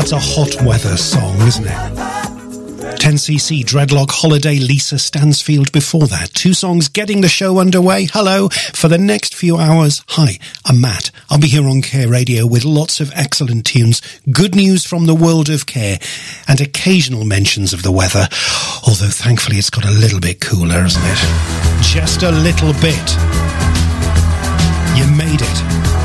That's a hot weather song, isn't it? 10cc, Dreadlock Holiday, Lisa Stansfield before that. Two songs getting the show underway. Hello. For the next few hours, hi, I'm Matt. I'll be here on Care Radio with lots of excellent tunes, good news from the world of care, and occasional mentions of the weather. Although thankfully it's got a little bit cooler, hasn't it? Just a little bit. You made it.